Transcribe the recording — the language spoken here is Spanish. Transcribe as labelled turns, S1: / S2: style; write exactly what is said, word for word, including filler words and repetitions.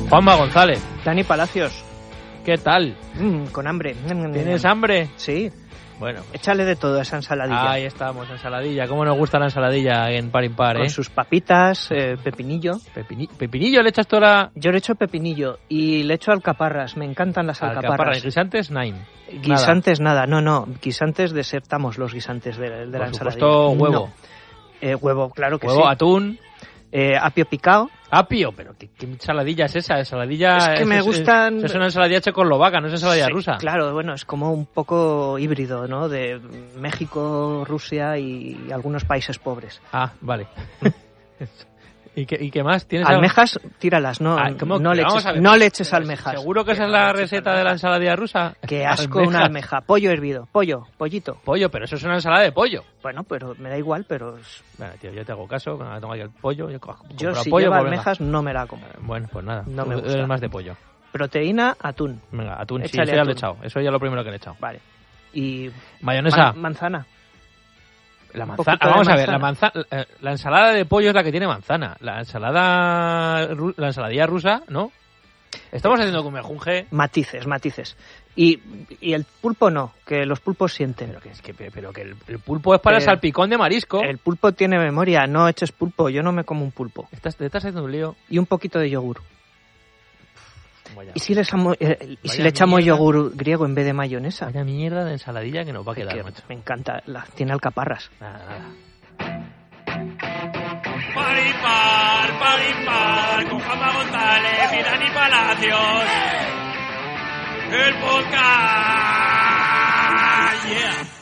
S1: Juanma González.
S2: Dani Palacios.
S1: ¿Qué tal?
S2: Mm, con hambre.
S1: ¿Tienes hambre?
S2: Sí.
S1: Bueno.
S2: Échale de todo a esa ensaladilla.
S1: Ahí estamos, ensaladilla. ¿Cómo nos gusta la ensaladilla en par impar, eh?
S2: Con sus papitas, eh, pepinillo.
S1: Pepini... ¿Pepinillo le echas toda la...?
S2: Yo le echo pepinillo y le echo alcaparras. Me encantan las alcaparras.
S1: Alcaparras. ¿Y guisantes? Nine.
S2: Guisantes nada. nada, no, no. Guisantes desertamos los guisantes de, de la
S1: Por
S2: ensaladilla.
S1: supuesto, huevo.
S2: No. Eh, huevo, claro que
S1: huevo,
S2: sí.
S1: Huevo, atún.
S2: Eh, apio picado.
S1: Apio, pero ¿qué, qué ensaladilla es esa? Ensaladilla
S2: es que
S1: es,
S2: me gustan...
S1: Es, es una ensaladilla checoslovaca, no es ensaladilla
S2: sí,
S1: rusa.
S2: Claro, bueno, es como un poco híbrido, ¿no? De México, Rusia y algunos países pobres.
S1: Ah, vale. ¿Y, qué, ¿Y qué más? ¿Tienes
S2: almejas? Algo? Tíralas, no,
S1: ah,
S2: no, le eches, no le eches almejas.
S1: ¿Seguro que esa es la receta de la ensaladilla rusa?
S2: Qué asco almejas. Una almeja. Pollo hervido, pollo, pollito.
S1: Pollo, pero eso es una ensalada de pollo.
S2: Bueno, pero me da igual, pero...
S1: Bueno, tío, yo te hago caso, tengo aquí el pollo, yo cojo
S2: Yo si
S1: pollo,
S2: lleva
S1: pues
S2: almejas no me la como.
S1: Bueno, pues nada,
S2: no me gusta.
S1: Eres más de pollo.
S2: Proteína, atún.
S1: Venga, atún,
S2: Échale
S1: sí, eso ya
S2: atún.
S1: lo he echado, eso ya es lo primero que le he echado.
S2: Vale. Y...
S1: Mayonesa.
S2: Man manzana.
S1: La manzana, ah, vamos a ver, la manzana, la ensalada de pollo es la que tiene manzana. La ensalada, la ensaladilla rusa, ¿no? Estamos haciendo con mejunje.
S2: Matices, matices. Y, y el pulpo no, que los pulpos sienten.
S1: Pero que, es que, pero que el, el pulpo es para el salpicón de marisco.
S2: El pulpo tiene memoria, no eches pulpo, yo no me como un pulpo.
S1: Estás, te estás haciendo un lío.
S2: Y un poquito de yogur.
S1: Vaya,
S2: ¿Y si le echamos, eh, ¿y si le echamos yogur griego en vez de mayonesa?
S1: Vaya mierda de ensaladilla que nos va a quedar, macho.
S2: Me encanta, la, tiene alcaparras.
S1: Nada, nada.
S3: Paripar, paripar, con Juanma González y Dani Palacios. El podcast. Yeah.